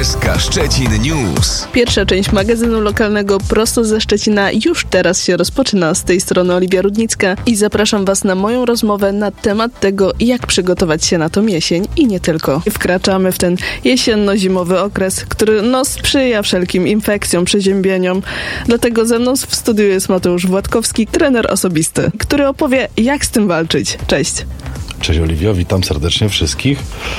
SK Szczecin News. Pierwsza część magazynu lokalnego prosto ze Szczecina już teraz się rozpoczyna. Z tej strony Oliwia Rudnicka i zapraszam Was na moją rozmowę na temat tego, jak przygotować się na tą jesień i nie tylko. Wkraczamy w ten jesienno-zimowy okres, który sprzyja wszelkim infekcjom, przeziębieniom. Dlatego ze mną w studiu jest Mateusz Władkowski, trener osobisty, który opowie, jak z tym walczyć. Cześć. Cześć Oliwio, witam serdecznie wszystkich.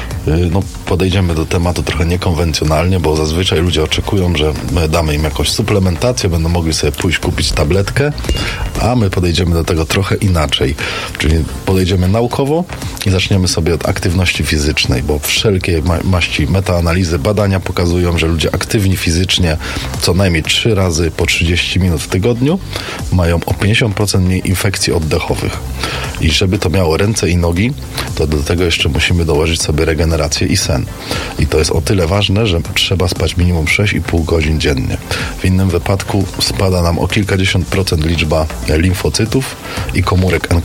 Podejdziemy do tematu trochę niekonwencjonalnie, bo zazwyczaj ludzie oczekują, że my damy im jakąś suplementację, będą mogli sobie pójść kupić tabletkę, a my podejdziemy do tego trochę inaczej. Czyli podejdziemy naukowo i zaczniemy sobie od aktywności fizycznej, bo wszelkie maści metaanalizy, badania pokazują, że ludzie aktywni fizycznie co najmniej 3 razy po 30 minut w tygodniu mają o 50% mniej infekcji oddechowych. I żeby to miało ręce i nogi, to do tego jeszcze musimy dołożyć sobie regenerację i sen. I to jest o tyle ważne, że trzeba spać minimum 6,5 godzin dziennie. W innym wypadku spada nam o kilkadziesiąt procent liczba limfocytów i komórek NK,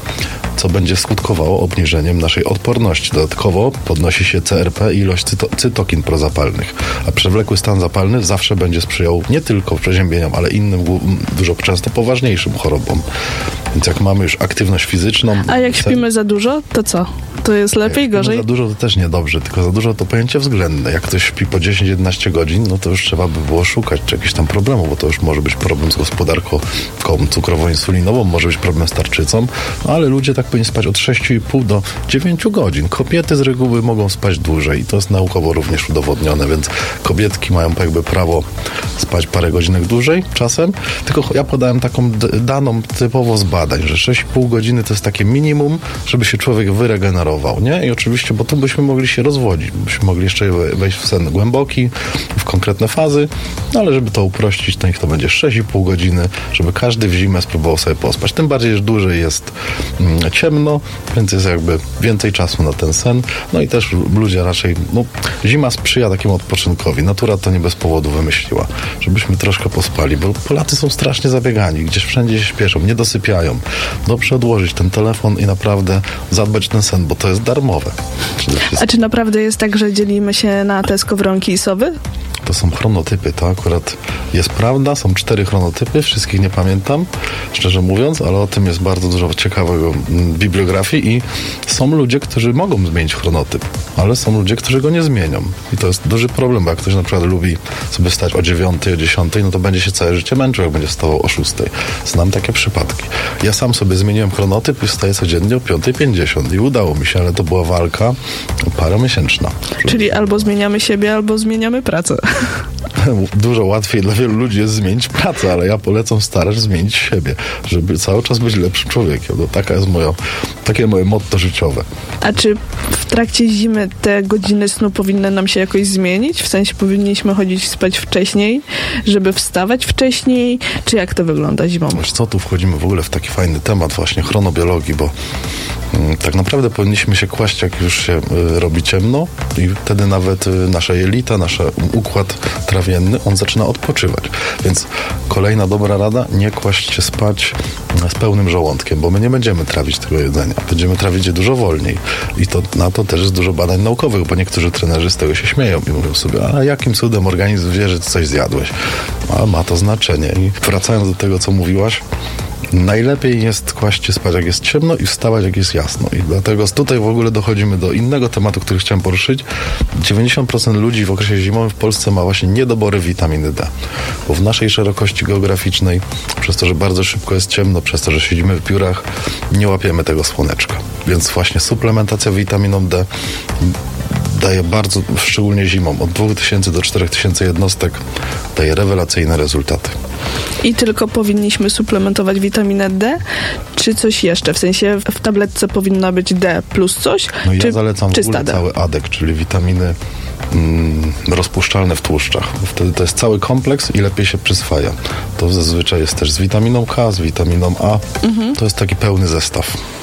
co będzie skutkowało obniżeniem naszej odporności. Dodatkowo podnosi się CRP i ilość cytokin prozapalnych, a przewlekły stan zapalny zawsze będzie sprzyjał nie tylko przeziębieniom, ale innym, dużo często poważniejszym chorobom. Więc jak mamy już aktywność fizyczną... A jak śpimy za dużo, to co? To jest lepiej, gorzej? Za dużo to też niedobrze, tylko za dużo to pojęcie względne. Jak ktoś śpi po 10-11 godzin, no to już trzeba by było szukać jakichś tam problemów, bo to już może być problem z gospodarką cukrowo-insulinową, może być problem z tarczycą, no ale ludzie tak powinni spać od 6,5 do 9 godzin. Kobiety z reguły mogą spać dłużej i to jest naukowo również udowodnione, więc kobietki mają jakby prawo spać parę godzinek dłużej czasem, tylko ja podałem taką daną typowo z badań, że 6,5 godziny to jest takie minimum, żeby się człowiek wyregenerował, nie? I oczywiście, bo tu byśmy mogli się rozwodzić, byśmy mogli jeszcze wejść w sen głęboki, w konkretne fazy, no ale żeby to uprościć, to niech to będzie 6,5 godziny, żeby każdy w zimę spróbował sobie pospać. Tym bardziej, że dłużej jest ciemno, więc jest jakby więcej czasu na ten sen. No i też ludzie raczej, zima sprzyja takiemu odpoczynkowi. Natura to nie bez powodu wymyśliła, żebyśmy troszkę pospali, bo Polacy są strasznie zabiegani, gdzieś wszędzie się śpieszą, nie dosypiają. Dobrze odłożyć ten telefon i naprawdę zadbać ten sen, bo to jest darmowe. A czy naprawdę jest tak, że dzielimy się na te skowronki i sowy? To są chronotypy, to akurat jest prawda, są 4 chronotypy, wszystkich nie pamiętam, szczerze mówiąc, ale o tym jest bardzo dużo ciekawego w bibliografii i są ludzie, którzy mogą zmienić chronotyp, ale są ludzie, którzy go nie zmienią i to jest duży problem, bo jak ktoś na przykład lubi sobie wstać o 9, o 10, no to będzie się całe życie męczył, jak będzie wstawał o 6. Znam takie przypadki. Ja sam sobie zmieniłem chronotyp i wstaję codziennie o 5:50 i udało mi się, ale to była walka paromiesięczna. Czyli albo zmieniamy siebie, albo zmieniamy pracę. Dużo łatwiej dla wielu ludzi jest zmienić pracę, ale ja polecam starać zmienić siebie, żeby cały czas być lepszym człowiekiem. No, takie moje motto życiowe. A czy w trakcie zimy te godziny snu powinny nam się jakoś zmienić? W sensie powinniśmy chodzić spać wcześniej, żeby wstawać wcześniej? Czy jak to wygląda zimą? Wiesz co, tu wchodzimy w ogóle w taki fajny temat właśnie chronobiologii, bo tak naprawdę powinniśmy się kłaść, jak już się robi ciemno i wtedy nawet nasza jelita, nasz układ trawienny, on zaczyna odpoczywać. Więc kolejna dobra rada, nie kłaść się spać z pełnym żołądkiem, bo my nie będziemy trawić tego jedzenia. Będziemy trawić je dużo wolniej. I na to też jest dużo badań naukowych, bo niektórzy trenerzy z tego się śmieją i mówią sobie, a jakim cudem organizm wie, że coś zjadłeś? A ma to znaczenie. I wracając do tego, co mówiłaś, najlepiej jest kłaść się spać, jak jest ciemno i wstawać, jak jest jasno. I dlatego tutaj w ogóle dochodzimy do innego tematu, który chciałem poruszyć. 90% ludzi w okresie zimowym w Polsce ma właśnie niedobory witaminy D. Bo w naszej szerokości geograficznej, przez to, że bardzo szybko jest ciemno, przez to, że siedzimy w biurach, nie łapiemy tego słoneczka. Więc właśnie suplementacja witaminą D daje bardzo, szczególnie zimą, od 2000 do 4000 jednostek daje rewelacyjne rezultaty. I tylko powinniśmy suplementować witaminę D, czy coś jeszcze? W sensie w tabletce powinna być D plus coś? No czy ja zalecam w ogóle D? cały ADEK, czyli witaminy rozpuszczalne w tłuszczach. Wtedy to jest cały kompleks i lepiej się przyswaja. To zazwyczaj jest też z witaminą K, z witaminą A. To jest taki pełny zestaw.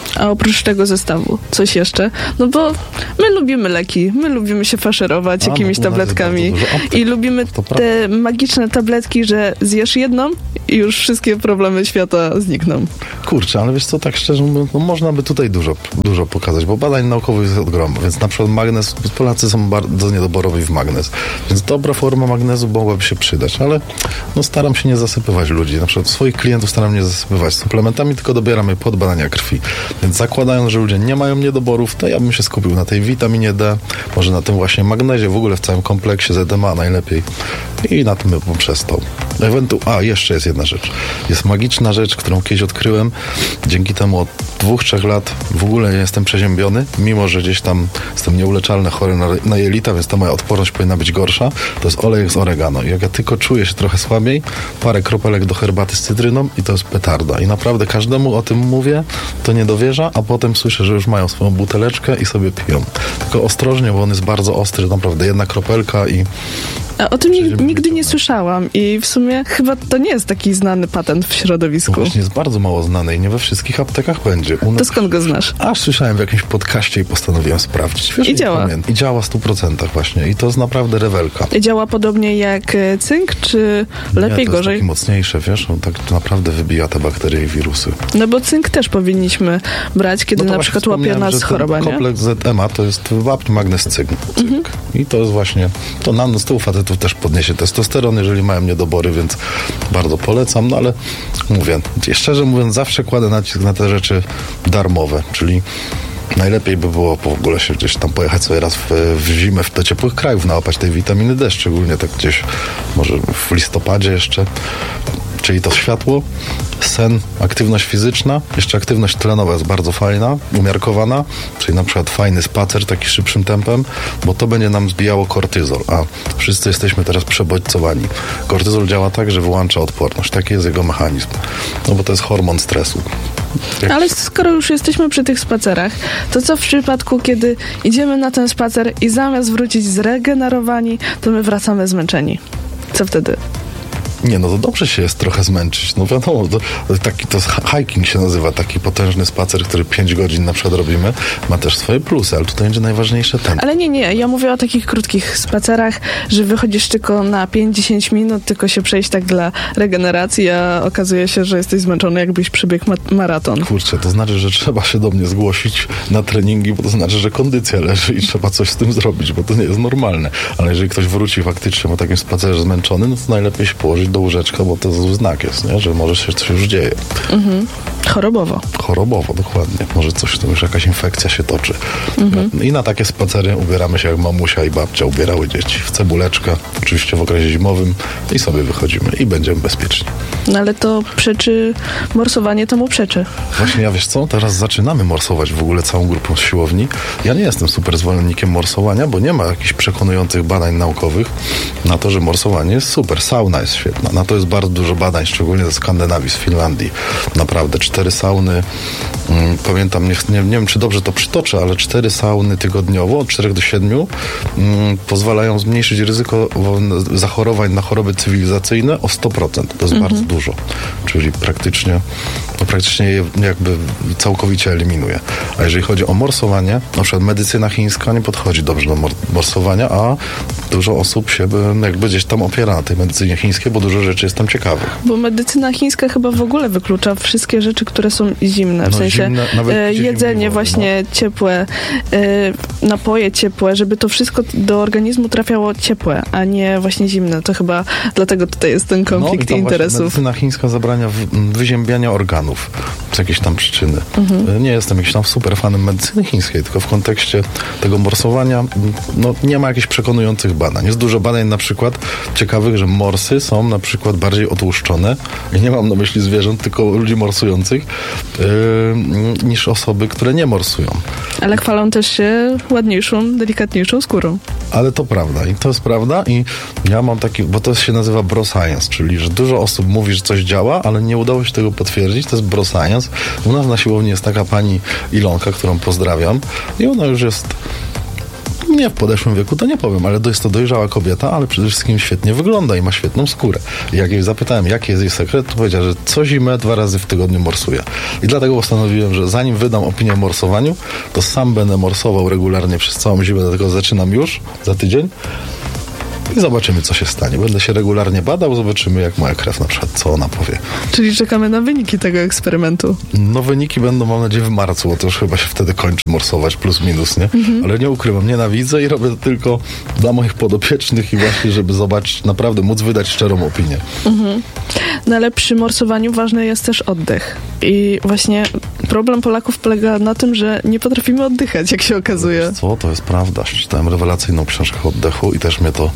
A oprócz tego zestawu, coś jeszcze? No bo my lubimy leki, my lubimy się faszerować jakimiś tabletkami i lubimy te magiczne tabletki, że zjesz jedną i już wszystkie problemy świata znikną. Kurczę, ale wiesz co, tak szczerze mówiąc, no można by tutaj dużo pokazać, bo badań naukowych jest od gromu, więc na przykład magnez, Polacy są bardzo niedoborowi w magnez, więc dobra forma magnezu mogłaby się przydać, ale no staram się nie zasypywać ludzi, na przykład swoich klientów staram nie zasypywać suplementami, tylko dobieramy pod badania krwi, więc zakładając, że ludzie nie mają niedoborów, to ja bym się skupił na tej witaminie D, może na tym właśnie magnezie, w ogóle w całym kompleksie ZMA najlepiej i na tym bym poprzestał. Jeszcze jest jedna rzecz. Jest magiczna rzecz, którą kiedyś odkryłem. Dzięki temu od 2-3 lat w ogóle nie jestem przeziębiony, mimo że gdzieś tam jestem nieuleczalny, chory na jelita, więc ta moja odporność powinna być gorsza. To jest olejek z oregano. Jak ja tylko czuję się trochę słabiej, parę kropelek do herbaty z cytryną i to jest petarda. I naprawdę każdemu o tym mówię, to nie dowierza, a potem słyszę, że już mają swoją buteleczkę i sobie piją. Tylko ostrożnie, bo on jest bardzo ostry, naprawdę jedna kropelka i... A o tym nigdy nie słyszałam i w sumie chyba to nie jest taki znany patent w środowisku. No właśnie jest bardzo mało znany i nie we wszystkich aptekach będzie. To skąd go znasz? Słyszałem w jakimś podcaście i postanowiłem sprawdzić. Wiesz, I działa. I działa w 100% właśnie. I to jest naprawdę rewelka. I działa podobnie jak cynk, czy lepiej, to gorzej? Jest taki mocniejszy, wiesz, on tak naprawdę wybija te bakterie i wirusy. No bo cynk też powinniśmy brać, kiedy na przykład łapie nas choroba, nie? Kompleks ZMA to jest wapń, magnez, cynk. I to jest właśnie, to nam z tyłu facetów też podniesie testosteron, jeżeli mają niedobory, więc bardzo polecam, no ale mówię, szczerze mówiąc, zawsze kładę nacisk na te rzeczy darmowe, czyli najlepiej by było w ogóle się gdzieś tam pojechać sobie raz w zimę do ciepłych krajów, nałapać tej witaminy D, szczególnie tak gdzieś może w listopadzie jeszcze. Czyli to światło, sen, aktywność fizyczna, jeszcze aktywność tlenowa jest bardzo fajna, umiarkowana, czyli na przykład fajny spacer taki szybszym tempem, bo to będzie nam zbijało kortyzol, a wszyscy jesteśmy teraz przebodźcowani. Kortyzol działa tak, że wyłącza odporność, taki jest jego mechanizm, no bo to jest hormon stresu. Ale skoro już jesteśmy przy tych spacerach, to co w przypadku, kiedy idziemy na ten spacer i zamiast wrócić zregenerowani, to my wracamy zmęczeni? Co wtedy? Nie, no to dobrze się jest trochę zmęczyć. No wiadomo, to hiking się nazywa, taki potężny spacer, który 5 godzin na przykład robimy, ma też swoje plusy, ale tutaj będzie najważniejsze tempo. Ale nie, ja mówię o takich krótkich spacerach, że wychodzisz tylko na 5-10 minut, tylko się przejść tak dla regeneracji, a okazuje się, że jesteś zmęczony, jakbyś przebiegł maraton. Kurczę, to znaczy, że trzeba się do mnie zgłosić na treningi, bo to znaczy, że kondycja leży i trzeba coś z tym zrobić, bo to nie jest normalne. Ale jeżeli ktoś wróci faktycznie po takim spacerze zmęczony, no to najlepiej się położyć do łóżeczka, bo to zły znak jest, nie? Że może się coś już dzieje. Chorobowo, dokładnie. Może coś, to już jakaś infekcja się toczy. I na takie spacery ubieramy się jak mamusia i babcia ubierały dzieci. W cebuleczkę, oczywiście w okresie zimowym i sobie wychodzimy i będziemy bezpieczni. No ale to przeczy, morsowanie temu przeczy. Właśnie, ja wiesz co, teraz zaczynamy morsować w ogóle całą grupą z siłowni. Ja nie jestem super zwolennikiem morsowania, bo nie ma jakichś przekonujących badań naukowych na to, że morsowanie jest super. Sauna jest świetna. Na to jest bardzo dużo badań, szczególnie ze Skandynawii, z Finlandii. Naprawdę 4 sauny, pamiętam, nie wiem, czy dobrze to przytoczę, ale 4 sauny tygodniowo, od 4 do 7, pozwalają zmniejszyć ryzyko zachorowań na choroby cywilizacyjne o 100%. To jest bardzo dużo. Czyli praktycznie je jakby całkowicie eliminuje. A jeżeli chodzi o morsowanie, na przykład medycyna chińska nie podchodzi dobrze do morsowania, a dużo osób się jakby gdzieś tam opiera na tej medycynie chińskiej, bo dużo rzeczy jest tam ciekawych. Bo medycyna chińska chyba w ogóle wyklucza wszystkie rzeczy, które są zimne. W sensie jedzenie właśnie ciepłe, napoje ciepłe, żeby to wszystko do organizmu trafiało ciepłe, a nie właśnie zimne. To chyba dlatego tutaj jest ten konflikt interesów. Medycyna chińska zabrania wyziębiania organów z jakiejś tam przyczyny. Nie jestem jakimś tam super fanem medycyny chińskiej, tylko w kontekście tego morsowania nie ma jakichś przekonujących badań. Jest dużo badań na przykład ciekawych, że morsy są na przykład bardziej otłuszczone, i nie mam na myśli zwierząt, tylko ludzi morsujących, niż osoby, które nie morsują. Ale chwalą też się ładniejszą, delikatniejszą skórą. Ale to prawda i to jest prawda i ja mam taki, bo to się nazywa bro science, czyli że dużo osób mówi, że coś działa, ale nie udało się tego potwierdzić, to jest bro science. U nas na siłowni jest taka pani Ilonka, którą pozdrawiam i ona już jest Nie, w podeszłym wieku to nie powiem, ale jest to dojrzała kobieta, ale przede wszystkim świetnie wygląda i ma świetną skórę. I jak jej zapytałem, jaki jest jej sekret, to powiedziała, że co zimę 2 razy w tygodniu morsuje. I dlatego postanowiłem, że zanim wydam opinię o morsowaniu, to sam będę morsował regularnie przez całą zimę, dlatego zaczynam już za tydzień. I zobaczymy, co się stanie. Będę się regularnie badał, zobaczymy, jak moja krew na przykład, co ona powie. Czyli czekamy na wyniki tego eksperymentu. No wyniki będą, mam nadzieję, w marcu, bo to już chyba się wtedy kończy morsować, plus minus, nie? Ale nie ukrywam, nienawidzę i robię to tylko dla moich podopiecznych i właśnie, żeby zobaczyć, naprawdę móc wydać szczerą opinię. No ale przy morsowaniu ważny jest też oddech. I właśnie problem Polaków polega na tym, że nie potrafimy oddychać, jak się okazuje. Co? To jest prawda. Czytałem rewelacyjną książkę o oddechu i też mnie to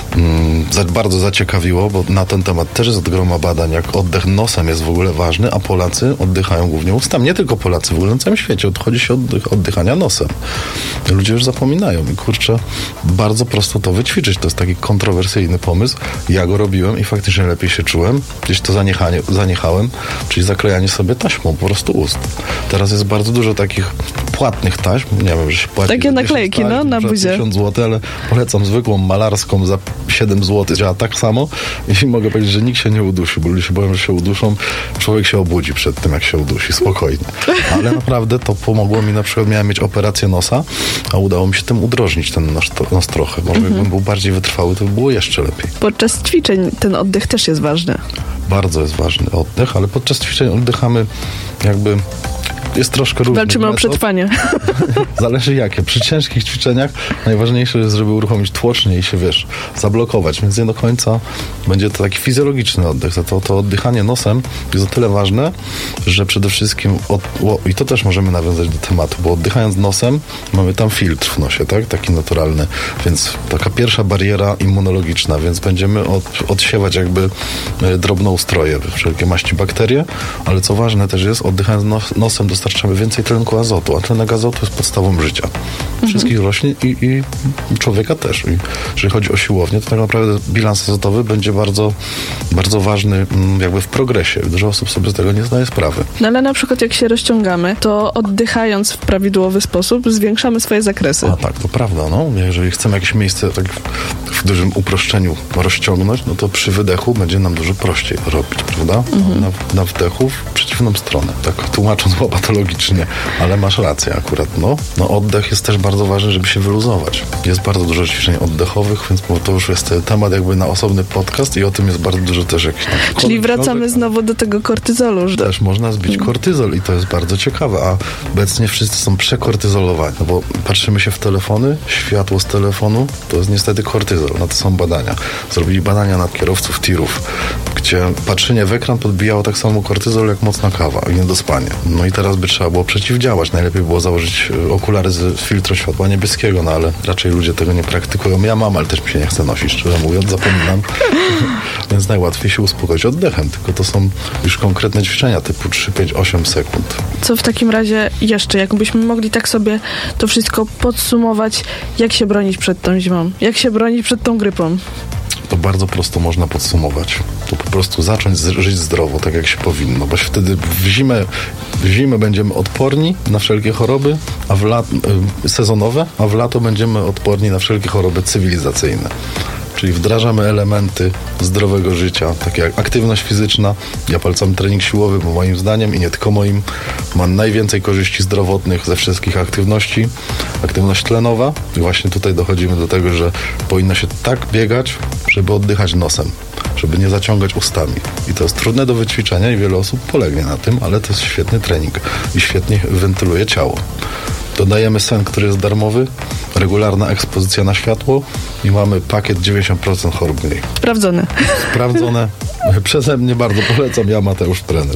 bardzo zaciekawiło, bo na ten temat też jest groma badań, jak oddech nosem jest w ogóle ważny, a Polacy oddychają głównie ustami. Nie tylko Polacy, w ogóle na całym świecie odchodzi się od oddychania nosem. Ludzie już zapominają i kurczę, bardzo prosto to wyćwiczyć. To jest taki kontrowersyjny pomysł. Ja go robiłem i faktycznie lepiej się czułem. Gdzieś to zaniechałem, czyli zaklejanie sobie taśmą po prostu ust. Teraz jest bardzo dużo takich płatnych taśm. Nie wiem, że się płaci. Takie naklejki, taśm, na buzie. 1000 zł, ale polecam zwykłą malarską za 7 zł. Działa tak samo i mogę powiedzieć, że nikt się nie udusi, bo ludzie się boją, że się uduszą. Człowiek się obudzi przed tym, jak się udusi. Spokojnie. Ale naprawdę to pomogło mi. Na przykład miałem mieć operację nosa, a udało mi się tym udrożnić ten nos trochę. Może jakbym był bardziej wytrwały, to by było jeszcze lepiej. Podczas ćwiczeń ten oddech też jest ważny. Bardzo jest ważny oddech, ale podczas ćwiczeń oddychamy jakby... Jest troszkę różny. Walczymy o przetrwanie. Zależy jakie. Przy ciężkich ćwiczeniach najważniejsze jest, żeby uruchomić tłocznię i się, zablokować. Więc nie do końca będzie to taki fizjologiczny oddech. To oddychanie nosem jest o tyle ważne, że przede wszystkim i to też możemy nawiązać do tematu, bo oddychając nosem mamy tam filtr w nosie, tak? Taki naturalny. Więc taka pierwsza bariera immunologiczna, więc będziemy odsiewać jakby drobnoustroje, wszelkie maści, bakterie, ale co ważne też jest, oddychając nosem dostarczamy więcej tlenku azotu, a tlenek azotu jest podstawą życia. Wszystkich roślin i człowieka też. I jeżeli chodzi o siłownię, to tak naprawdę bilans azotowy będzie bardzo, bardzo ważny jakby w progresie. Dużo osób sobie z tego nie zdaje sprawy. No ale na przykład jak się rozciągamy, to oddychając w prawidłowy sposób zwiększamy swoje zakresy. A tak, to prawda. No. Jeżeli chcemy jakieś miejsce tak w dużym uproszczeniu rozciągnąć, no to przy wydechu będzie nam dużo prościej robić, prawda? Na wdechu w przeciwną stronę. Tak tłumacząc patologicznie, ale masz rację akurat. No oddech jest też bardzo ważny, żeby się wyluzować. Jest bardzo dużo ćwiczeń oddechowych, więc to już jest temat jakby na osobny podcast i o tym jest bardzo dużo też jakichś... Czyli wracamy znowu do tego kortyzolu. Że... Też można zbić kortyzol i to jest bardzo ciekawe, a obecnie wszyscy są przekortyzolowani, no bo patrzymy się w telefony, światło z telefonu, to jest niestety kortyzol, na to są badania. Zrobili badania na kierowców tirów, gdzie patrzenie w ekran podbijało tak samo kortyzol jak mocna kawa i niedospanie. No i teraz by trzeba było przeciwdziałać. Najlepiej było założyć okulary z filtru światła niebieskiego, no ale raczej ludzie tego nie praktykują. Ja mam, ale też mi się nie chce nosić, szczerze mówiąc, zapominam. Więc najłatwiej się uspokoić oddechem, tylko to są już konkretne ćwiczenia typu 3, 5, 8 sekund. Co w takim razie jeszcze, jakbyśmy mogli tak sobie to wszystko podsumować, jak się bronić przed tą zimą? Jak się bronić przed tą grypą? To bardzo prosto można podsumować. To po prostu zacząć żyć zdrowo, tak jak się powinno, bo wtedy w zimę będziemy odporni na wszelkie choroby sezonowe, a w lato będziemy odporni na wszelkie choroby cywilizacyjne. Czyli wdrażamy elementy zdrowego życia, takie jak aktywność fizyczna. Ja polecam trening siłowy, bo moim zdaniem i nie tylko moim ma najwięcej korzyści zdrowotnych ze wszystkich aktywności. Aktywność tlenowa i właśnie tutaj dochodzimy do tego, że powinno się tak biegać, żeby oddychać nosem, żeby nie zaciągać ustami. I to jest trudne do wyćwiczenia i wiele osób polegnie na tym, ale to jest świetny trening i świetnie wentyluje ciało. Dodajemy sen, który jest darmowy, regularna ekspozycja na światło i mamy pakiet 90% chorób mniej. Sprawdzone. Przeze mnie bardzo polecam, ja Mateusz trener.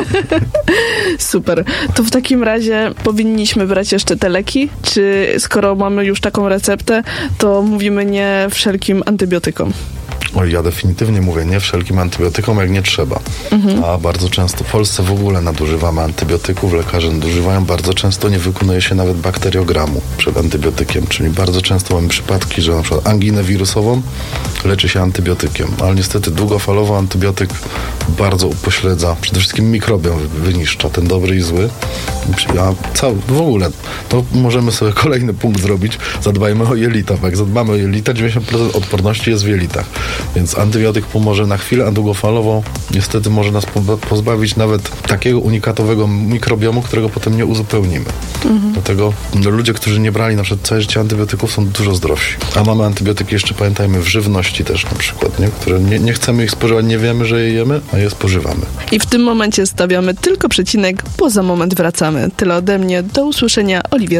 Super. To w takim razie powinniśmy brać jeszcze te leki? Czy skoro mamy już taką receptę, to mówimy nie wszelkim antybiotykom? Oj, ja definitywnie mówię nie wszelkim antybiotykom, jak nie trzeba. A bardzo często w Polsce w ogóle nadużywamy antybiotyków, lekarze nadużywają, bardzo często nie wykonuje się nawet bakteriogramu przed antybiotykiem, czyli bardzo często mamy przypadki, że na przykład anginę wirusową leczy się antybiotykiem, ale niestety długofalowo antybiotyk bardzo upośledza, przede wszystkim mikrobiom wyniszcza, ten dobry i zły. W ogóle, to możemy sobie kolejny punkt zrobić, zadbajmy o jelita, bo jak zadbamy o jelita, 90% odporności jest w jelitach, więc antybiotyk pomoże na chwilę, a długofalowo niestety może nas pozbawić nawet takiego unikatowego mikrobiomu, którego potem nie uzupełnimy. Dlatego ludzie, którzy nie brali na przykład całe życie antybiotyków, są dużo zdrowsi. A mamy antybiotyki jeszcze, pamiętajmy, w żywności też na przykład, nie? Które nie chcemy ich spożywać, nie wiemy, że je jemy, a je spożywamy. I w tym momencie stawiamy tylko przecinek, bo za moment wracamy. Tyle ode mnie, do usłyszenia, Oliwier